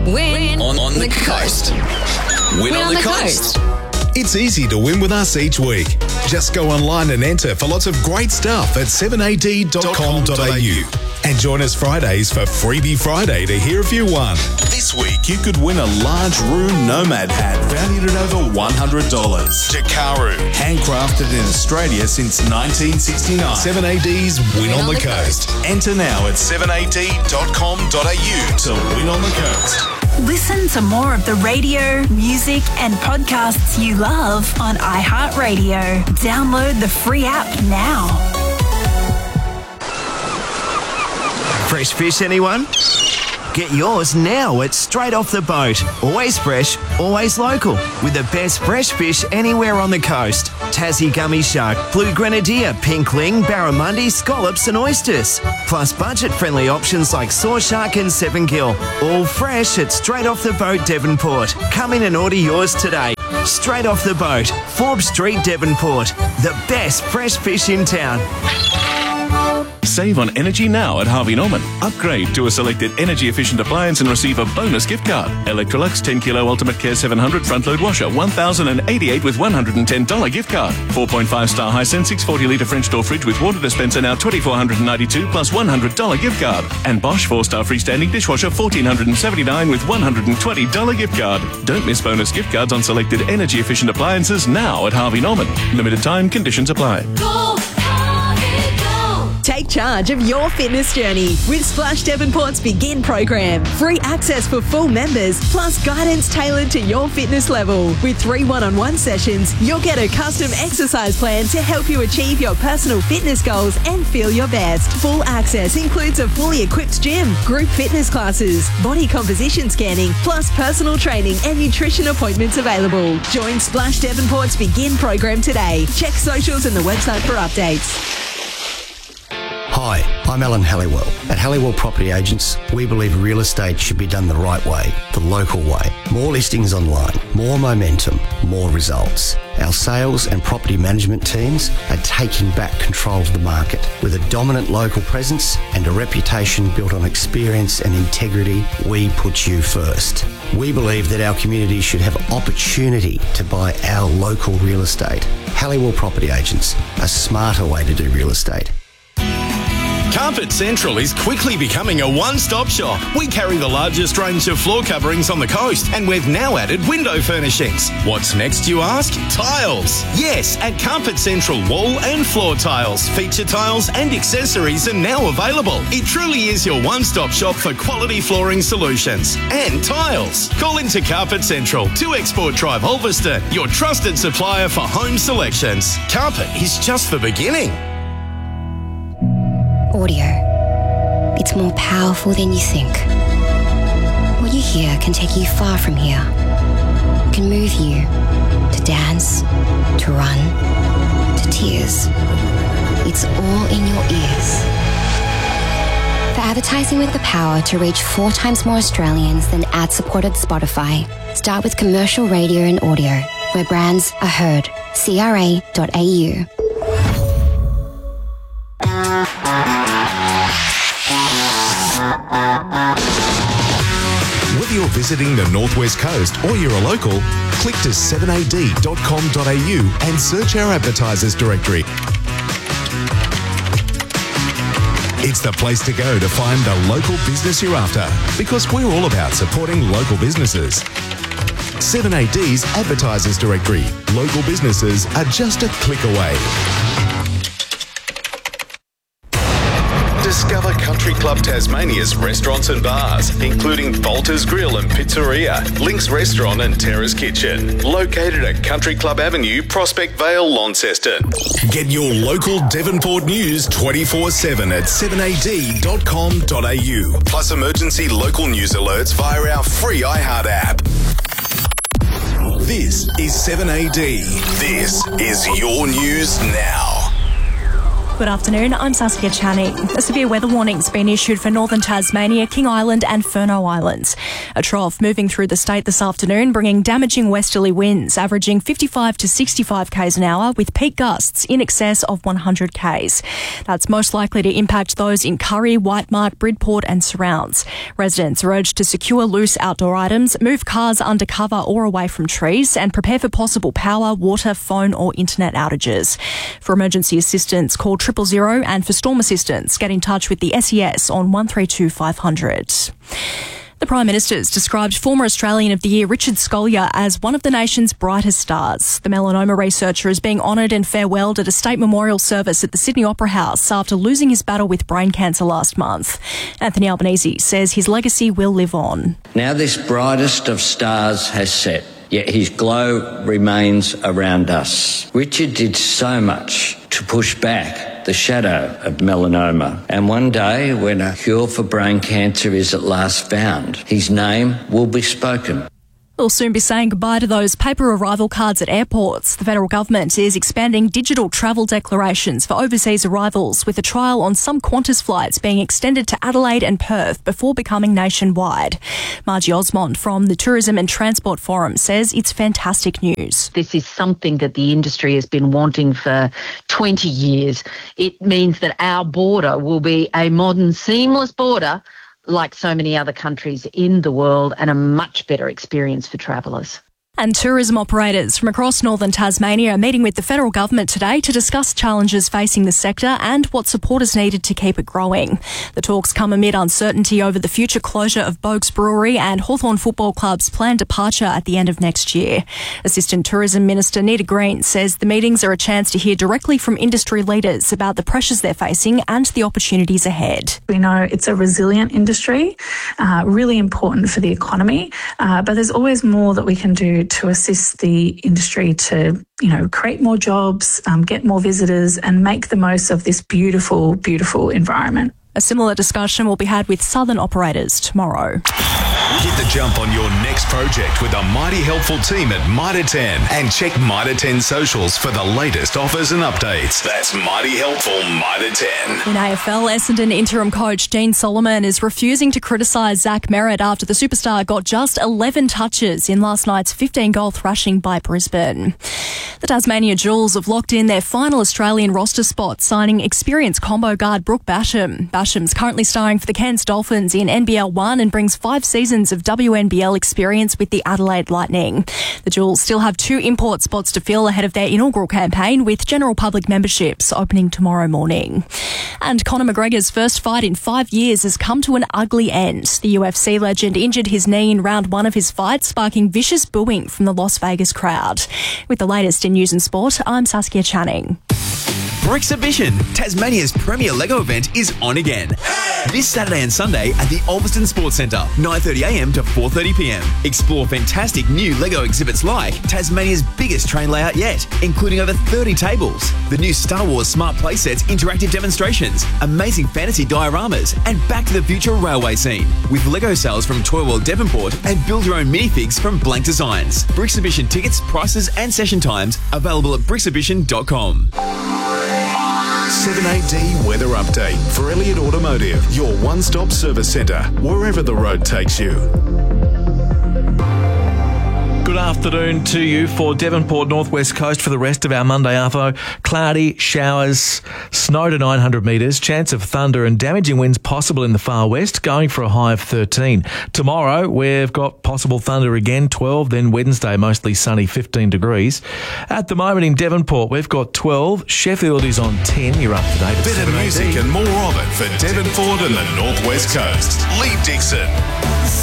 Win on the coast. Win on the coast. It's easy to win with us each week. Just go online and enter for lots of great stuff at 7ad.com.au. And join us Fridays for Freebie Friday to hear if you won. This week, you could win a large room Nomad hat valued at over $100. Jakaru, handcrafted in Australia since 1969. 7AD's Win on the Coast. Enter now at 7ad.com.au to win on the coast. Listen to more of the radio, music and podcasts you love on iHeartRadio. Download the free app now. Fresh fish, anyone? Get yours now at Straight Off the Boat. Always fresh, always local. With the best fresh fish anywhere on the coast. Tassie gummy shark, blue grenadier, pinkling, barramundi, scallops and oysters. Plus budget-friendly options like saw shark and 7-gill. All fresh at Straight Off the Boat, Devonport. Come in and order yours today. Straight Off the Boat, Forbes Street, Devonport. The best fresh fish in town. Save on energy now at Harvey Norman. Upgrade to a selected energy-efficient appliance and receive a bonus gift card. Electrolux 10 Kilo Ultimate Care 700 front-load washer, $1,088 with $110 gift card. 4.5-star Hisense 640-litre French door fridge with water dispenser now $2,492 plus $100 gift card. And Bosch 4-star freestanding dishwasher $1,479 with $120 gift card. Don't miss bonus gift cards on selected energy-efficient appliances now at Harvey Norman. Limited time, conditions apply. Take charge of your fitness journey with Splash Devonport's Begin program. Free access for full members, plus guidance tailored to your fitness level. With 3 one-on-one sessions, you'll get a custom exercise plan to help you achieve your personal fitness goals and feel your best. Full access includes a fully equipped gym, group fitness classes, body composition scanning, plus personal training and nutrition appointments available. Join Splash Devonport's Begin program today. Check socials and the website for updates. Hi, I'm Alan Halliwell. At Halliwell Property Agents, we believe real estate should be done the right way, the local way. More listings online, more momentum, more results. Our sales and property management teams are taking back control of the market. With a dominant local presence and a reputation built on experience and integrity, we put you first. We believe that our community should have opportunity to buy our local real estate. Halliwell Property Agents, a smarter way to do real estate. Carpet Central is quickly becoming a one-stop shop. We carry the largest range of floor coverings on the coast, and we've now added window furnishings. What's next, you ask? Tiles. Yes, at Carpet Central, wall and floor tiles, feature tiles and accessories are now available. It truly is your one-stop shop for quality flooring solutions and tiles. Call into Carpet Central, 2 Export Drive, Ulverston, your trusted supplier for home selections. Carpet is just the beginning. Audio. It's more powerful than you think. What you hear can take you far from here. It can move you to dance, to run, to tears. It's all in your ears. For advertising with the power to reach 4 times more Australians than ad-supported Spotify, start with commercial radio and audio, where brands are heard. CRA.au. Whether you're visiting the Northwest Coast or you're a local, click to 7ad.com.au and search our advertisers directory. It's the place to go to find the local business you're after, because we're all about supporting local businesses. 7AD's advertisers directory. Local businesses are just a click away. Discover Country Club Tasmania's restaurants and bars, including Bolter's Grill and Pizzeria, Link's Restaurant and Terrace Kitchen, located at Country Club Avenue, Prospect Vale, Launceston. Get your local Devonport news 24/7 at 7ad.com.au, plus emergency local news alerts via our free iHeart app. This is 7AD. This is your news now. Good afternoon, I'm Saskia Channing. A severe weather warning's been issued for northern Tasmania, King Island and Furneaux Islands. A trough moving through the state this afternoon, bringing damaging westerly winds averaging 55 to 65 k's an hour with peak gusts in excess of 100 k's. That's most likely to impact those in Curry, Whitemark, Bridport and surrounds. Residents are urged to secure loose outdoor items, move cars under cover or away from trees and prepare for possible power, water, phone or internet outages. For emergency assistance, call 000, and for storm assistance, get in touch with the SES on 132 500. The Prime Minister's described former Australian of the Year Richard Scolyer as one of the nation's brightest stars. The melanoma researcher is being honoured and farewelled at a state memorial service at the Sydney Opera House after losing his battle with brain cancer last month. Anthony Albanese says his legacy will live on. Now this brightest of stars has set, yet his glow remains around us. Richard did so much to push back the shadow of melanoma. And one day, when a cure for brain cancer is at last found, his name will be spoken. We'll soon be saying goodbye to those paper arrival cards at airports. The federal government is expanding digital travel declarations for overseas arrivals, with a trial on some Qantas flights being extended to Adelaide and Perth before becoming nationwide. Margie Osmond from the Tourism and Transport Forum says it's fantastic news. This is something that the industry has been wanting for 20 years. It means that our border will be a modern, seamless border like so many other countries in the world, and a much better experience for travellers. And tourism operators from across northern Tasmania are meeting with the federal government today to discuss challenges facing the sector and what support is needed to keep it growing. The talks come amid uncertainty over the future closure of Bogues Brewery and Hawthorn Football Club's planned departure at the end of next year. Assistant Tourism Minister Nita Green says the meetings are a chance to hear directly from industry leaders about the pressures they're facing and the opportunities ahead. We know it's a resilient industry, really important for the economy, but there's always more that we can do to assist the industry to, create more jobs, get more visitors and make the most of this beautiful, beautiful environment. A similar discussion will be had with southern operators tomorrow. Get the jump on your next project with a mighty helpful team at Mitre 10 and check Mitre 10 socials for the latest offers and updates. That's mighty helpful Mitre 10. In AFL, Essendon interim coach Dean Solomon is refusing to criticise Zach Merritt after the superstar got just 11 touches in last night's 15-goal thrashing by Brisbane. The Tasmania Jewels have locked in their final Australian roster spot, signing experienced combo guard Brooke Basham. Basham's currently starring for the Cairns Dolphins in NBL 1 and brings 5 seasons of WNBL experience with the Adelaide Lightning. The Jewels still have 2 import spots to fill ahead of their inaugural campaign, with general public memberships opening tomorrow morning. And Conor McGregor's first fight in 5 years has come to an ugly end. The UFC legend injured his knee in round 1 of his fight, sparking vicious booing from the Las Vegas crowd. With the latest in news and sport, I'm Saskia Channing. Brixabition, Tasmania's premier Lego event, is on again. This Saturday and Sunday at the Ulverston Sports Centre, 9:30am to 4:30pm. Explore fantastic new Lego exhibits like Tasmania's biggest train layout yet, including over 30 tables, the new Star Wars Smart Playsets interactive demonstrations, amazing fantasy dioramas, and Back to the Future railway scene, with Lego sales from Toy World Devonport and build your own minifigs from Blank Designs. Brixabition tickets, prices and session times available at brixabition.com. 7AD Weather Update for Elliott Automotive, your one-stop service centre, wherever the road takes you. Good afternoon to you for Devonport, Northwest Coast for the rest of our Monday arvo. Cloudy, showers, snow to 900 metres, chance of thunder and damaging winds possible in the far west, going for a high of 13. Tomorrow, we've got possible thunder again, 12, then Wednesday, mostly sunny, 15 degrees. At the moment in Devonport, we've got 12. Sheffield is on 10. You're up to date. Better music and more of it for Devonport and the Northwest Coast. Lee Dixon.